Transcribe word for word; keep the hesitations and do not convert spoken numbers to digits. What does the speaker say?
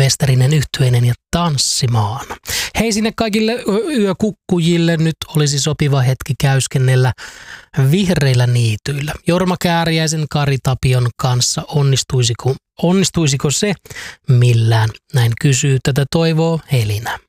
Pesterinen yhtyeinen ja tanssimaan. Hei sinne kaikille yökukkujille, nyt olisi sopiva hetki käyskennellä vihreillä niityillä. Jorma Kääriäisen Kari Tapion kanssa onnistuisiko, onnistuisiko se millään? Näin kysyy, tätä toivoo Helina.